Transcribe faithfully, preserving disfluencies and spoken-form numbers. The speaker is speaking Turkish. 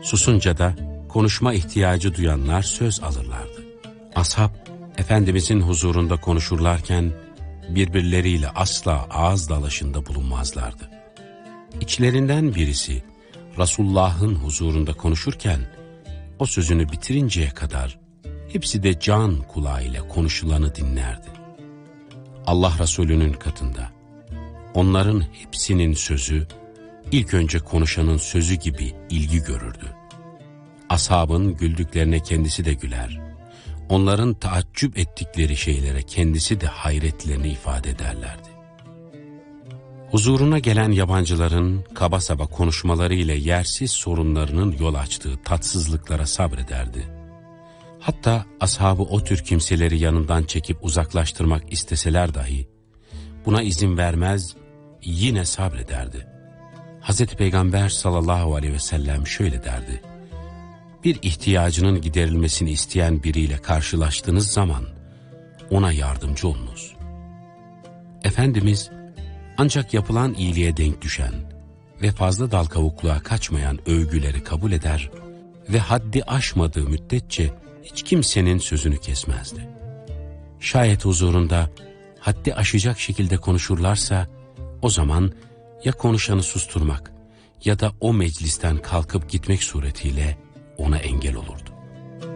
Susunca da konuşma ihtiyacı duyanlar söz alırlardı. Ashab, Efendimizin huzurunda konuşurlarken birbirleriyle asla ağız dalaşında bulunmazlardı. İçlerinden birisi Resulullah'ın huzurunda konuşurken o sözünü bitirinceye kadar hepsi de can kulağıyla konuşulanı dinlerdi. Allah Resulü'nün katında onların hepsinin sözü ilk önce konuşanın sözü gibi ilgi görürdü. Ashabın güldüklerine kendisi de güler, onların taaccüp ettikleri şeylere kendisi de hayretlerini ifade ederlerdi. Huzuruna gelen yabancıların kaba saba konuşmalarıyla yersiz sorunlarının yol açtığı tatsızlıklara sabrederdi. Hatta ashabı o tür kimseleri yanından çekip uzaklaştırmak isteseler dahi buna izin vermez, yine sabrederdi. Hazreti Peygamber sallallahu aleyhi ve sellem şöyle derdi: bir ihtiyacının giderilmesini isteyen biriyle karşılaştığınız zaman ona yardımcı olunuz. Efendimiz ancak yapılan iyiliğe denk düşen ve fazla dal kavukluğa kaçmayan övgüleri kabul eder ve haddi aşmadığı müddetçe hiç kimsenin sözünü kesmezdi. Şayet huzurunda haddi aşacak şekilde konuşurlarsa o zaman ya konuşanı susturmak ya da o meclisten kalkıp gitmek suretiyle ona engel olurdu.